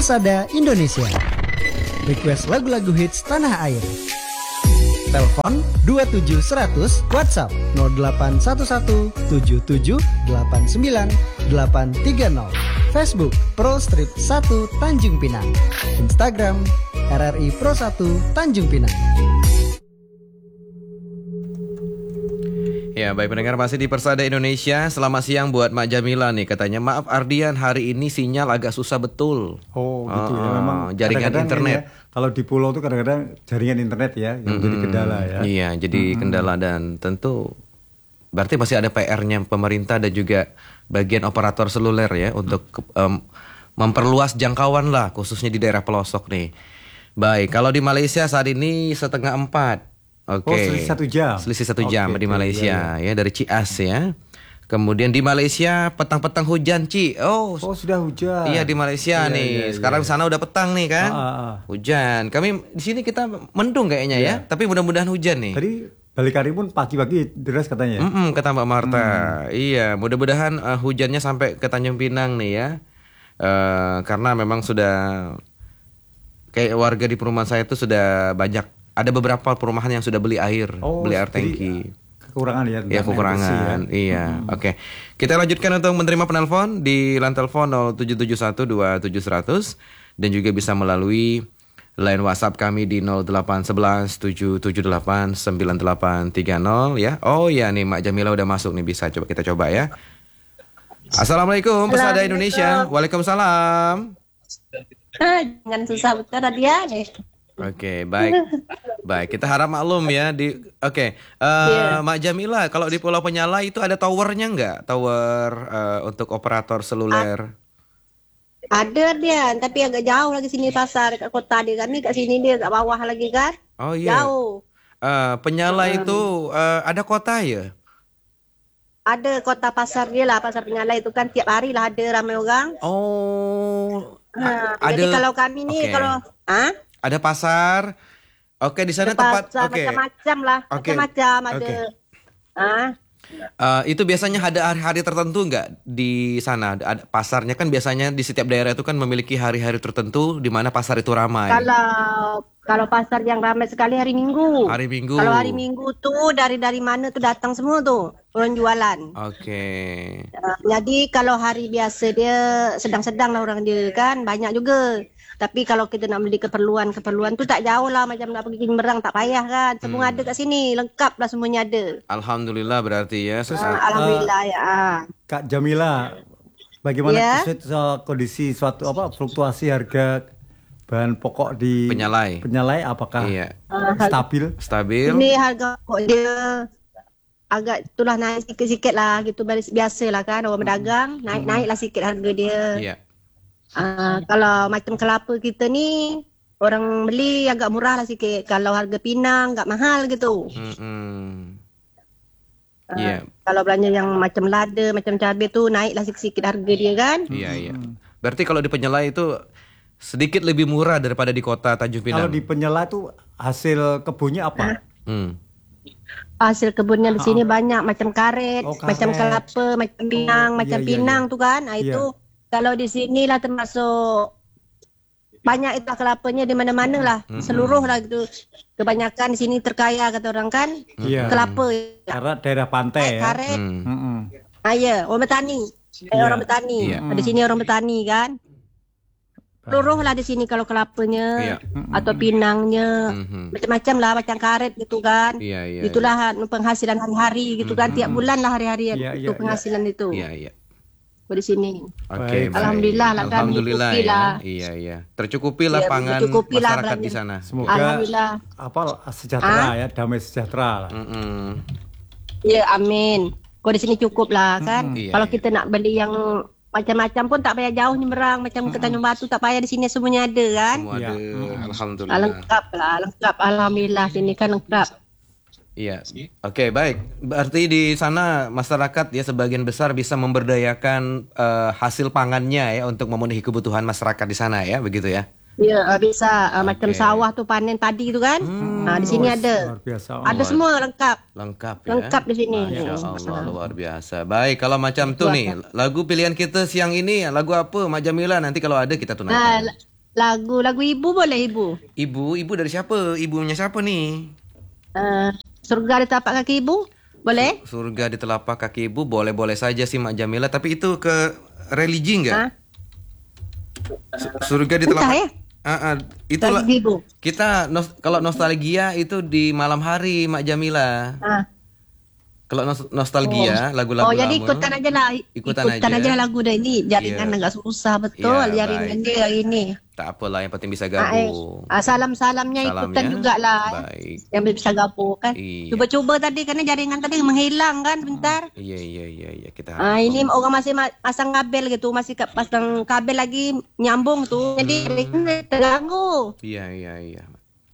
Persada Indonesia. Request lagu-lagu hits tanah air. Telepon 27100, WhatsApp 0811 77 89 830. Facebook Pro Strip 1 Tanjung Pinang. Instagram RRI Pro 1 Tanjung Pinang. Ya, baik pendengar, masih di Persada Indonesia. Selamat siang buat Mak Jamila nih. Katanya, maaf Ardian, hari ini sinyal agak susah betul. Oh gitu ya, memang jaringan internet. Ya, kalau di pulau tuh kadang-kadang jaringan internet ya yang jadi kendala ya. Iya, jadi kendala, dan tentu berarti masih ada PR-nya pemerintah dan juga bagian operator seluler ya untuk memperluas jangkauan lah, khususnya di daerah pelosok nih. Baik, kalau di Malaysia saat ini 3:30. Oke. Oh, selisih 1 jam. Selisih 1 jam di Malaysia iya. ya, dari Cias ya. Kemudian di Malaysia petang-petang hujan, Ci. Oh, sudah hujan. Iya, di Malaysia nih. Iya. Sekarang sana udah petang nih kan. Hujan. Kami di sini kita mendung kayaknya ya. Tapi mudah-mudahan hujan nih. Tadi balik Karimun pagi-pagi deras katanya. Kata Mbak Marta. Iya, mudah-mudahan hujannya sampai ke Tanjung Pinang nih ya. Karena memang sudah kayak warga di perumahan saya itu sudah banyak. Ada beberapa perumahan yang sudah beli air tangki. Kekurangan ya. Ya, kekurangan. Iya. Oke. Kita lanjutkan untuk menerima penelpon di line telepon 07712700 dan juga bisa melalui line WhatsApp kami di 081177899830 ya. Oh ya nih, Mak Jamila udah masuk nih, bisa kita coba ya. Assalamualaikum Persada Indonesia. Waalaikumsalam. Jangan susah betul dia nih. Oke, baik. Baik, kita harap maklum ya Mak Jamila, kalau di Pulau Penyalai itu ada towernya nggak? Tower untuk operator seluler? Ada dia, tapi agak jauh lagi sini pasar dekat kota dia kan, kat sini dia kat bawah lagi kan. Oh iya. Jauh. Penyalai itu ada kota ya? Ada kota pasar dia lah, pasar Penyalai itu kan tiap hari lah ada ramai orang. Oh. Jadi kalau kami ni ada pasar. Oke, di sana tempat macam-macam lah. Macam-macam ada. Itu biasanya ada hari-hari tertentu nggak di sana? Ada pasarnya kan biasanya di setiap daerah itu kan memiliki hari-hari tertentu di mana pasar itu ramai. Kalau pasar yang ramai sekali hari Minggu. Hari Minggu. Kalau hari Minggu tuh dari mana tuh datang semua tuh orang jualan. Oke. Jadi kalau hari biasa dia sedang-sedang lah orang dia kan, banyak juga. Tapi kalau kita nak beli keperluan tuh tak jauh lah, macam nak pergi Jimberang tak payah kan. Semua ada kat sini, lengkap lah, semuanya ada. Alhamdulillah berarti ya. Alhamdulillah ya. Kak Jamila, bagaimana kondisi fluktuasi harga bahan pokok di Penyalai apakah stabil? Ini harga pokok dia agak itulah naik sikit-sikit lah gitu, biasa lah kan orang berdagang, naik lah sikit harga dia. Iya. Kalau macam kelapa kita ni orang beli agak murah lah sikit. Kalau harga pinang agak mahal gitu. Kalau belanja yang macam lada, macam cabai tu naik lah sikit-sikit harga dia kan. Iya. Berarti kalau di Penyalai itu sedikit lebih murah daripada di kota Tanjung Pinang. Kalau di Penyalai tu hasil kebunnya apa? Hasil kebunnya di sini banyak, macam karet, macam kelapa, macam pinang, pinang tu kan. Itu kalau di sini lah termasuk banyak itu kelapanya di mana-mana lah, seluruh lah gitu. Kebanyakan di sini terkaya kata orang kan, kelapa. Karena daerah pantai ya. Karet. Ya, orang bertani. Orang bertani. Di sini orang bertani kan. Seluruh lah di sini kalau kelapanya atau pinangnya, macam-macam lah, macam karet gitu kan. Itulah penghasilan hari-hari gitu kan, tiap bulan lah hari-hari itu penghasilan itu. Di sini. Oke, alhamdulillah lah kan. Alhamdulillah ya. Iya. Tercukupi lah pangan masyarakat di sana. Semoga sejahtera ya, damai sejahtera lah. Ya, amin. Kau di sini cukup lah kan. Kalau kita nak beli yang macam-macam pun tak payah jauh nyeberang, macam ke Tanjung Batu tak payah, di sini semuanya ada kan. Semua ada. Alhamdulillah. Lengkap. Alhamdulillah sini kan lengkap. Iya. Oke, baik. Berarti di sana masyarakat ya sebagian besar bisa memberdayakan hasil pangannya ya untuk memenuhi kebutuhan masyarakat di sana ya, begitu ya? Iya, bisa. Macam sawah tuh panen padi tu kan. Di sini ada. Ada semua lengkap. Lengkap ya. Lengkap di sini. Masya Allah, luar biasa. Baik, kalau macam tuh nih, lagu pilihan kita siang ini lagu apa, Mak Jamila? Nanti kalau ada kita tunaikan. Lagu ibu boleh ibu? Ibu dari siapa? Ibunya siapa nih? Surga di tapak kaki ibu? Boleh? Surga di telapak kaki ibu boleh-boleh saja sih Mak Jamila, tapi itu ke religi enggak? Surga di telapak. Ya? Itulah kita kalau nostalgia itu di malam hari Mak Jamila. Kalau nostalgia lagu-lagu jadi lama. ikutan aja lah. Ikutan aja lagu dah ini. Jaringan agak susah betul jaringan dia ini. Tak apalah, yang penting bisa gabung. Salamnya ikutan juga lah. Baik. Yang bisa gabung kan. Iya. Coba tadi karena jaringan tadi menghilang kan bentar. Iya kita. Ini orang masih pasang kabel gitu, masih pasang kabel lagi nyambung tuh. Jadi jaringan terganggu. Iya.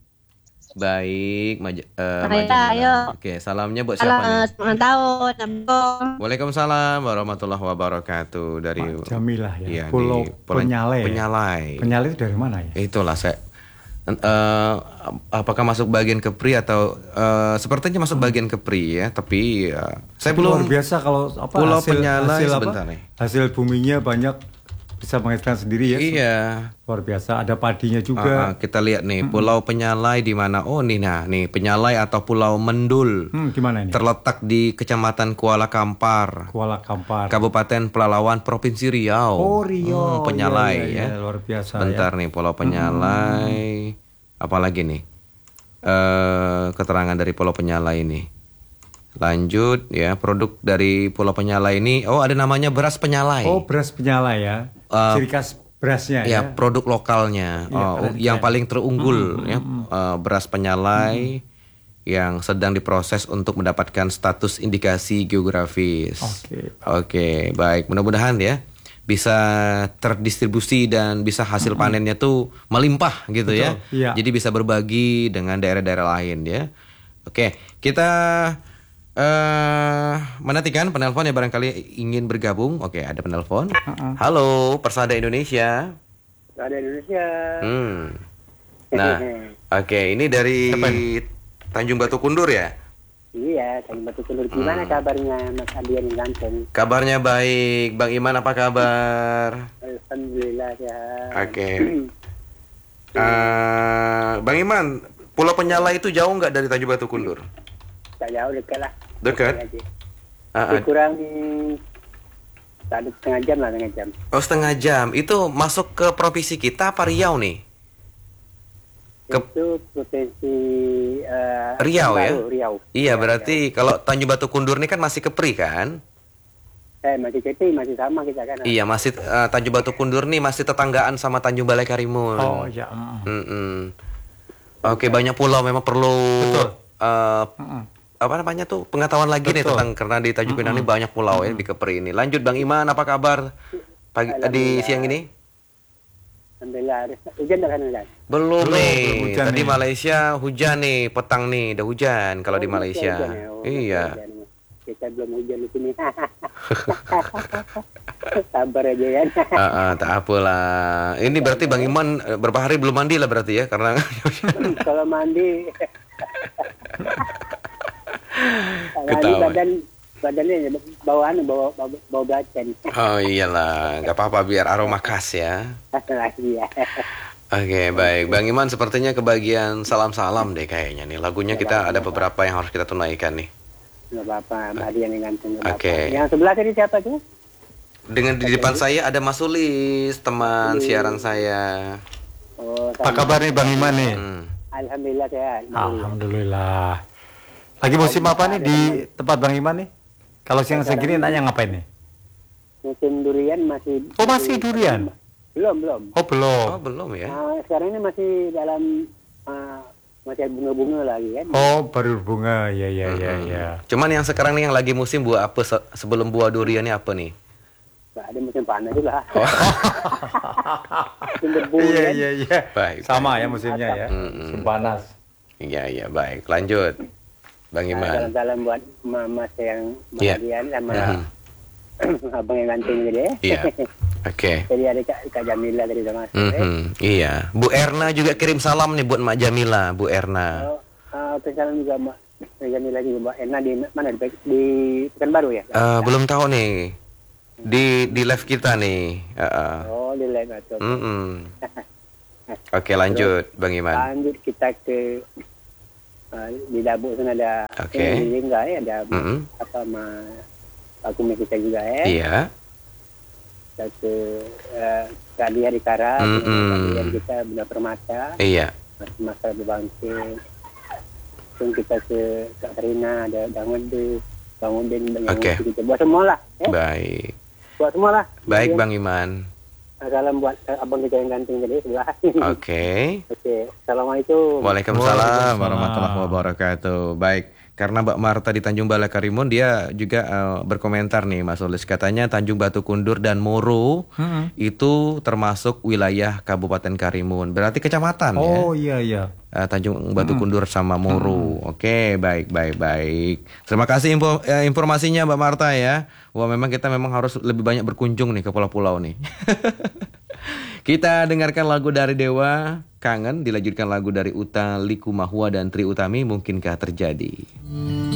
Baik, ayo. Oke, salamnya buat siapa nih? Selamat tahun, Abang. Waalaikumsalam warahmatullahi wabarakatuh dari Jamilah ya. Iya, Pulau Penyalai. Penyalai. Penyalai itu dari mana ya? Itulah saya. Apakah masuk bagian Kepri atau sepertinya masuk bagian Kepri ya, tapi saya belum. Luar biasa kalau Pulau Penyalai sebentar nih. Hasil buminya banyak, bisa menghasilkan sendiri ya. Iya. Luar biasa, ada padinya juga. Kita lihat nih Pulau Penyalai di mana? Oh nih Penyalai atau Pulau Mendul. Gimana ini? Terletak di Kecamatan Kuala Kampar. Kabupaten Pelalawan, Provinsi Riau. Oh, Riau. Penyalai ya. Luar biasa. Bentar nih Pulau Penyalai. Apalagi nih? Keterangan dari Pulau Penyalai ini. Lanjut ya, produk dari Pulau Penyalai ini, ada namanya beras penyalai. Oh, beras penyalai ya. Ciri khas berasnya ya. Produk lokalnya. Yang paling terunggul ya, beras penyalai yang sedang diproses untuk mendapatkan status indikasi geografis. Oke, baik. Mudah-mudahan ya bisa terdistribusi dan bisa hasil panennya tuh melimpah gitu. Betul, ya. Iya. Jadi bisa berbagi dengan daerah-daerah lain ya. Oke, kita menantikan penelpon yang barangkali ingin bergabung. Oke, ada penelpon. Halo, Persada Indonesia. Persada Indonesia. Nah, oke, ini dari Tanjung Batu Kundur ya? Iya, Tanjung Batu Kundur. Gimana kabarnya Mas Adian Ganteng? Kabarnya baik. Bang Iman apa kabar? Alhamdulillah ya. Oke. Bang Iman, Pulau Penyalai itu jauh nggak dari Tanjung Batu Kundur? Tak jauh, dekat lah. Dekat? Kurang setengah jam lah, setengah jam. Oh, setengah jam. Itu masuk ke provinsi kita apa Riau nih? Itu provinsi Riau ya? Riau. Iya, berarti kalau Tanjung Batu Kundur ini kan masih Kepri kan? Masih Kepri, masih sama kita kan. Iya, masih Tanjung Batu Kundur nih masih tetanggaan sama Tanjung Balai Karimun. Oh iya. Oke, banyak pulau memang perlu. Betul. Apa namanya tuh pengetahuan lagi nih tentang, karena di Tanjung Pinang ini banyak pulau ya di Kepri ini. Lanjut Bang Iman, apa kabar di siang ini? Alhamdulillah, hujan dah kan? Belum nih. Tadi nih. Malaysia hujan nih, petang nih udah hujan kalau di Malaysia. Iya. Kita belum hujan di sini. Sabar aja kan. Tak apalah. Ini berarti Bang Iman berapa hari belum mandi lah berarti ya, karena kalau mandi badannya bau belacan. Oh iyalah, nggak apa-apa biar aroma khas ya. Oke, baik. Bang Iman sepertinya kebagian salam-salam deh kayaknya nih. Lagunya kita ada beberapa yang harus kita tunaikan nih. Nggak apa-apa, Mbak Adian yang ganteng. Oke. Yang sebelah tadi siapa tuh? Dengan di depan saya ada Mas Sulis, teman siaran saya. Apa kabar nih Bang Iman nih? Alhamdulillah sehat. Alhamdulillah. Lagi musim apa nih di tempat Bang Iman nih? Kalau siang segini nanya ngapain nih? Musim durian masih. Oh, masih durian? Belum. Oh, belum. Oh, belum ya. Sekarang ini masih dalam masih bunga-bunga lagi kan. Oh, baru bunga. Ya. Cuman yang sekarang nih yang lagi musim buah apa sebelum buah durian ini apa nih? Ada musim panas juga. Iya. Baik. Sama ya musimnya ya. Musim panas. Iya, baik. Lanjut. Bang Iman. Salam buat Mas yang Adian sama abang yang ganteng gitu ya. Iya. Oke. Jadi ada Kak Jamila dari Damas. Iya. Bu Erna juga kirim salam nih buat Mak Jamila, Bu Erna. Salam juga Mak Jamila juga Mbak Erna di mana di Pekanbaru ya? Belum tahu nih. Di live kita nih. Oh, di live atau. Oke, lanjut Bang Iman. Lanjut kita ke di Dabuk sana ada Lingga ada apa Pak Kumis kita juga Iya. Kita ke Kadi Hari Kara, kemudian kita Bunda Permata. Iya. Masa Bangkit. Terus kita ke Kak Karina ada Dangode, Bang Udin kita buat semua lah. Baik. Buat semua lah. Baik Bang Iman. Salam buat abang kita yang ganteng tadi sebelah. Oke. Assalamualaikum. Waalaikumsalam warahmatullahi wabarakatuh. Baik, karena Mbak Marta di Tanjung Balai Karimun, dia juga berkomentar nih Mas Olis. Katanya Tanjung Batu Kundur dan Moro itu termasuk wilayah Kabupaten Karimun. Berarti kecamatan ya? Oh iya. Tanjung Batu Kundur sama Moro. Oke, baik. Terima kasih informasinya Mbak Marta ya. Wah, memang kita harus lebih banyak berkunjung nih ke pulau-pulau nih. Kita dengarkan lagu dari Dewa, Kangen, dilanjutkan lagu dari Uta Likumahua dan Tri Utami, Mungkinkah Terjadi.